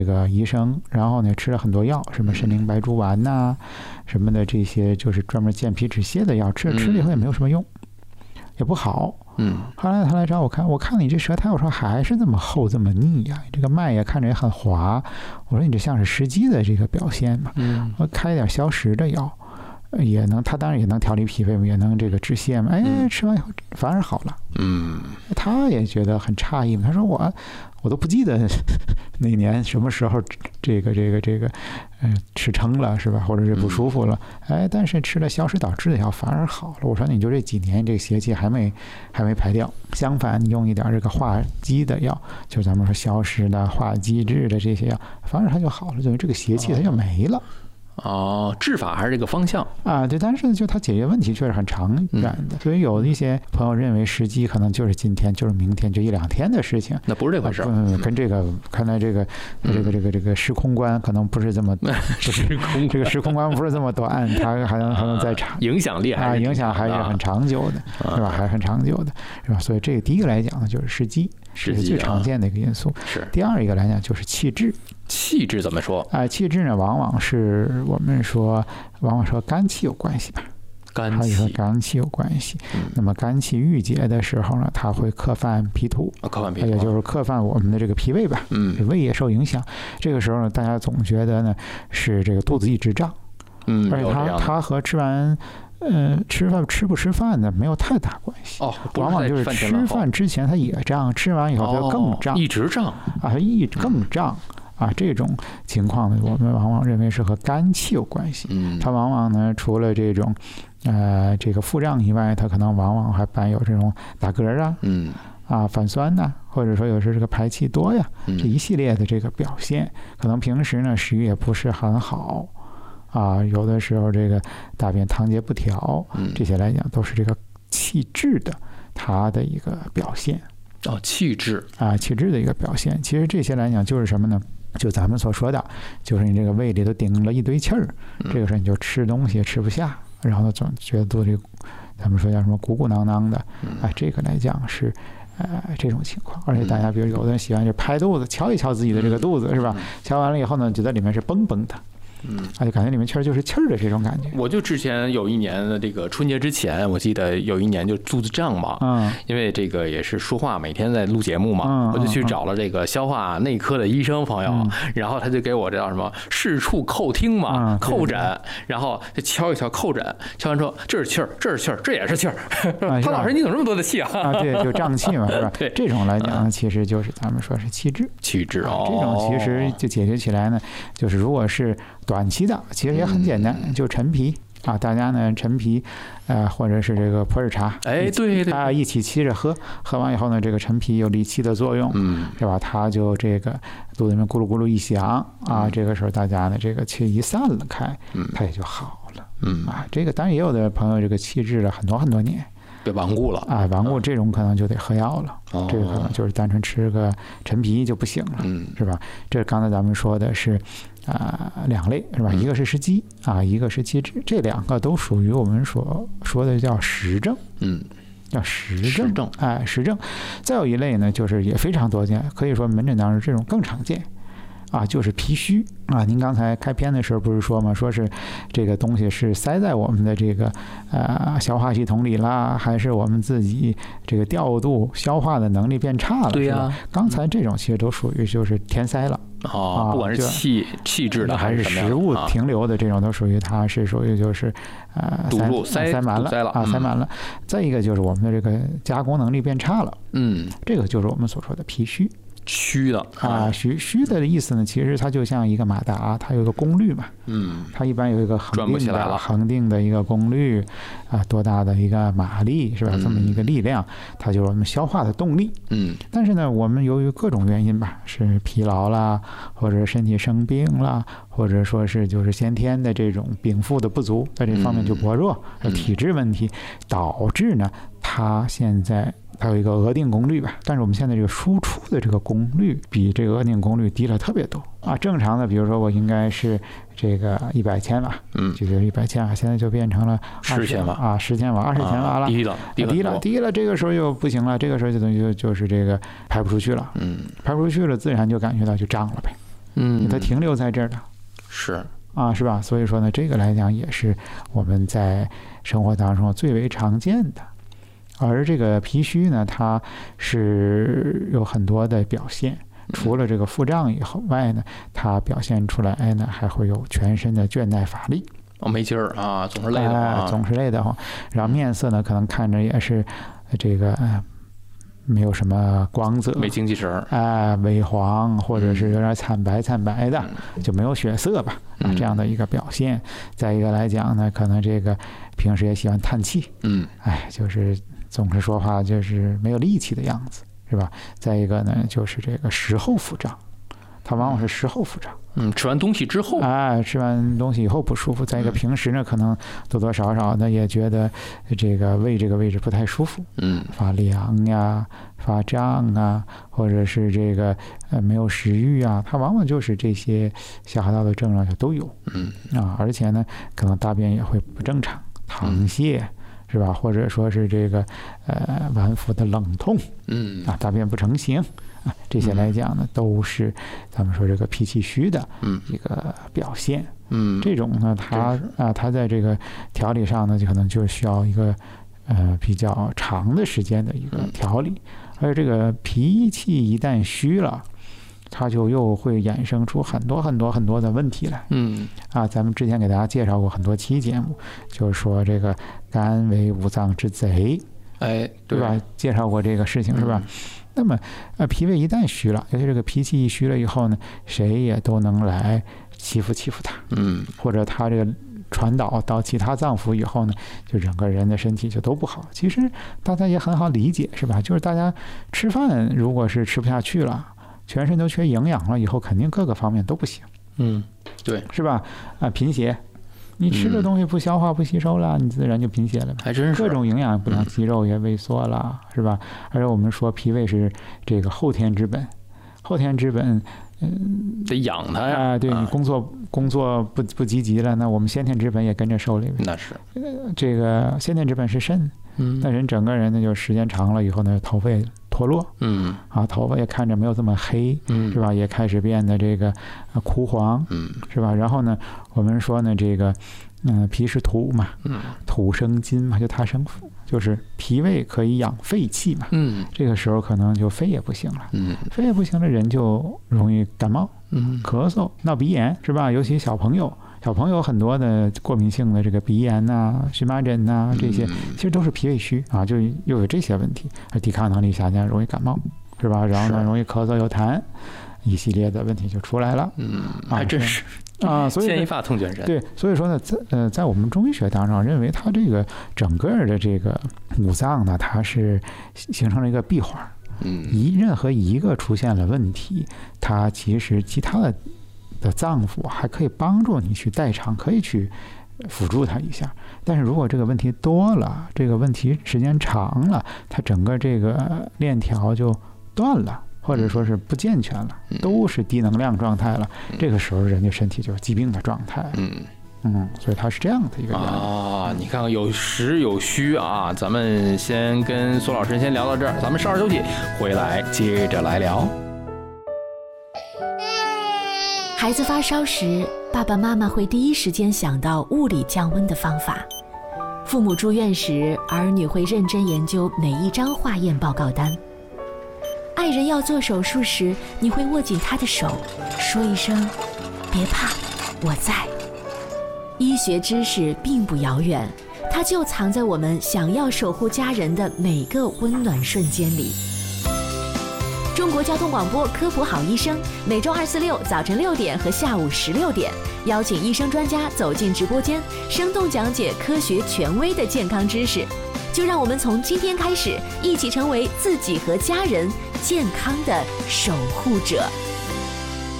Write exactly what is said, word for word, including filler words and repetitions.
这个医生，然后呢吃了很多药，什么参苓白术丸呐、啊，什么的这些就是专门健脾止泻的药，吃吃了以后也没有什么用，也不好。 嗯， 后来他来找我看，我看你这舌苔，我说还是这么厚这么腻呀、啊，这个脉也看着也很滑，我说你这像是湿积的这个表现嘛， 嗯， 我开一点消食的药。也能，他当然也能调理脾胃嘛，也能这个止泻嘛。哎，吃完以后反而好了。 嗯， 他也觉得很诧异嘛。他说我我都不记得那年什么时候这个这个这个呃吃撑了是吧，或者是不舒服了。哎，但是吃了消食导滞的药反而好了。我说你就这几年这个邪气还没还没排掉，相反你用一点这个化积的药，就咱们说消食的、化积滞的这些药，反而它就好了，等于这个邪气它就没了。 哦，治法还是这个方向啊，对，但是就它解决问题确实很长远的，嗯、所以有一些朋友认为时机可能就是今天，就是明天，就一两天的事情， 那不是这回事。 嗯，跟这个看来这个、嗯、这个这个这个时空观可能不是这么， 时空这个时空观不是这么短，它还能还能再长， 影响力啊，影响还是很长久的， 啊、 是吧？还是很长久的，是吧？所以这个第一个来讲呢，就是时机， 这是最常见的一个因素。 是第二一个来讲就是气滞。 气滞怎么说？ 啊、呃，气滞呢，往往是我们说，往往说肝气有关系吧。 肝气和肝气有关系。嗯、那么肝气郁结的时候呢，它会克犯脾土， 啊、克犯脾土， 也就是克犯我们的这个脾胃吧。 嗯， 胃也受影响。这个时候呢，大家总觉得呢是这个肚子一直胀。 嗯， 而且它它和吃完。呃，吃饭吃不吃饭呢，没有太大关系。 哦， 往往就是吃饭之前它也胀，吃完以后它更胀， 哦、一直胀啊，一更胀。嗯啊，这种情况呢，我们往往认为是和肝气有关系。 嗯， 它往往呢，除了这种，呃，这个腹胀以外，它可能往往还伴有这种打嗝啊， 嗯， 啊反酸呐、啊，或者说有时这个排气多呀， 嗯、 这一系列的这个表现，可能平时呢食欲也不是很好，啊，有的时候这个大便溏结不调， 嗯、 这些来讲都是这个气滞的它的一个表现。 哦，气滞啊，气滞的一个表现。其实这些来讲就是什么呢？就咱们所说的，就是你这个胃里头顶了一堆气儿， 嗯、 这个时候你就吃东西也吃不下，然后呢总觉得肚里，咱们说叫什么鼓鼓囊囊的，哎，这个来讲是呃这种情况。而且大家比如有的人喜欢就拍肚子，敲一敲自己的这个肚子，是吧？敲完了以后呢，觉得里面是嘣嘣的。 嗯， 啊，就感觉里面确实就是气儿的这种感觉。 我就之前有一年的这个春节之前，我记得有一年就肚子胀嘛，嗯，因为这个也是说话，每天在录节目嘛，嗯、我就去找了这个消化内科的医生朋友，嗯、然后他就给我这叫什么视触叩听嘛，嗯、叩诊，然后就敲一敲叩诊，敲完之后这是气儿，这是气儿，这也是气儿。潘老师，你怎么这么多的气啊？ 啊，对，就胀气嘛，是吧？ 对， 这种来讲呢，其实就是咱们说是气滞， 气滞哦。 这种其实就解决起来呢，就是如果是短期的，其实也很简单，就陈皮啊，大家呢陈皮，呃，或者是这个普洱茶， 哎，对对啊，一起沏着喝，喝完以后呢，这个陈皮有理气的作用， 嗯， 是吧？它就这个肚子里面咕噜咕噜一响啊，这个时候大家呢这个气一散了开， 嗯， 它也就好了， 嗯啊，这个当然也有的朋友这个气滞了很多很多年。 被顽固了啊，顽固这种可能就得喝药了， 哦、 这个可能就是单纯吃个陈皮就不行了， 嗯， 是吧？这刚才咱们说的是啊、呃、两类是吧？一个是湿积啊，一个是气滞，这两个都属于我们所说的叫实症， 嗯， 叫实症， 实症哎，实症。再有一类呢，就是也非常多见，可以说门诊当中这种更常见。啊，就是脾虚啊！您刚才开篇的时候不是说吗？说是这个东西是塞在我们的这个呃消化系统里啦，还是我们自己这个调度消化的能力变差了？ 对呀、 啊，刚才这种其实都属于就是填塞了。 哦， 啊、 不管是气气滞的还是食物停留的这种，都属于它是属于就是呃堵住塞塞满了塞了啊，塞满了。再一个就是我们的这个加工能力变差了。 嗯， 这个就是我们所说的脾虚。 虚的啊，虚虚的意思呢，其实它就像一个马达，它有一个功率嘛， 嗯， 它一般有一个恒定的了恒定的一个功率啊，多大的一个马力是吧？这么一个力量，它就是我们消化的动力。 嗯， 但是呢，我们由于各种原因吧，是疲劳啦，或者身体生病啦，或者说是就是先天的这种禀赋的不足，在这方面就薄弱， 嗯、 体质问题导致呢，它现在。它有一个额定功率吧，但是我们现在这个输出的这个功率比这个额定功率低了特别多啊。正常的，比如说我应该是这个一百千瓦， 嗯， 就比如一百千瓦，现在就变成了十千瓦啊，十千瓦、二十千瓦了， 啊、低了，低了， 低了，低了。这个时候又不行了，这个时候就等于就就是这个排不出去了， 嗯， 排不出去了，自然就感觉到就胀了呗。 嗯， 它停留在这儿的， 是啊，是吧？所以说呢，这个来讲也是我们在生活当中最为常见的。而这个脾虚呢，它是有很多的表现，除了这个腹胀以外呢，它表现出来哎呢，还会有全身的倦怠乏力。 哦，没劲儿啊，总是累的啊， 总是累的哈。然后面色呢，可能看着也是这个、呃、没有什么光泽， 没精气神， 哎，微黄或者是有点惨白惨白的，嗯、就没有血色吧，啊，这样的一个表现。再一个来讲呢，可能这个平时也喜欢叹气， 嗯， 哎，就是总是说话就是没有力气的样子，是吧？再一个呢，就是这个食后腹胀，它往往是食后腹胀。 嗯，吃完东西之后， 哎，吃完东西以后不舒服。再一个，平时呢，可能多多少少的也觉得这个胃这个位置不太舒服， 嗯， 发凉呀、发胀啊，或者是这个呃没有食欲啊，它往往就是这些消化道的症状就都有， 嗯啊，而且呢，可能大便也会不正常，溏泻。嗯是吧？或者说是这个呃脘腹的冷痛， 嗯啊，大便不成形啊，这些来讲呢，都是咱们说这个脾气虚的一个表现。 嗯， 这种呢，它啊，它在这个调理上呢，就可能就需要一个呃比较长的时间的一个调理。而这个脾气一旦虚了，它就又会衍生出很多很多很多的问题来。 嗯啊，咱们之前给大家介绍过很多期节目，就是说这个肝为五脏之贼， 哎， 对吧？介绍过这个事情是吧？嗯、那么呃，脾胃一旦虚了，尤其这个脾气一虚了以后呢，谁也都能来欺负欺负他， 嗯， 或者他这个传导到其他脏腑以后呢，就整个人的身体就都不好。其实大家也很好理解，是吧？就是大家吃饭如果是吃不下去了。全身都缺营养了以后，肯定各个方面都不行。 嗯，对， 是吧？啊，贫血，你吃的东西不消化不吸收了，你自然就贫血了。 还真是， 各种营养不良，肌肉也萎缩了，是吧？而且我们说脾胃是这个后天之本，后天之本，嗯， 得养它呀。 啊，对你工作工作不不积极了，那我们先天之本也跟着受累。 那是， 这个先天之本是肾， 嗯， 那人整个人呢，就时间长了以后呢，头发脱落， 嗯， 啊，头发也看着没有这么黑， 嗯， 是吧？也开始变得这个、啊、枯黄， 嗯， 是吧？然后呢，我们说呢，这个，嗯、呃，脾是土嘛， 嗯， 土生金嘛，就它生土，就是脾胃可以养肺气嘛， 嗯， 这个时候可能就肺也不行了， 嗯， 肺也不行的人就容易感冒， 嗯， 咳嗽、闹鼻炎，是吧？尤其小朋友。小朋友很多的过敏性的这个鼻炎呐、啊、荨麻疹呐、啊，这些其实都是脾胃虚啊，就又有这些问题，抵抗能力下降，容易感冒，是吧？然后呢，容易咳嗽有痰，一系列的问题就出来了。 嗯，还真是啊，所以牵一发动全身。 对，所以说呢，在呃，在我们中医学当中认为，它这个整个的这个五脏呢，它是形成了一个闭环。 嗯， 一任何一个出现了问题，它其实其他的。的脏腑还可以帮助你去代偿，可以去辅助它一下。但是如果这个问题多了，这个问题时间长了，它整个这个链条就断了，或者说是不健全了，都是低能量状态了。这个时候人的身体就是疾病的状态。 嗯嗯，所以它是这样的一个啊，你看看有实有虚啊。咱们先跟苏老师先聊到这儿，咱们稍事休息，回来接着来聊。 孩子发烧时，爸爸妈妈会第一时间想到物理降温的方法；父母住院时，儿女会认真研究每一张化验报告单；爱人要做手术时，你会握紧他的手，说一声“别怕，我在”。医学知识并不遥远，它就藏在我们想要守护家人的每个温暖瞬间里。中国交通广播科普好医生，每周二、四、六早晨六点和下午十六点，邀请医生专家走进直播间，生动讲解科学权威的健康知识。就让我们从今天开始，一起成为自己和家人健康的守护者。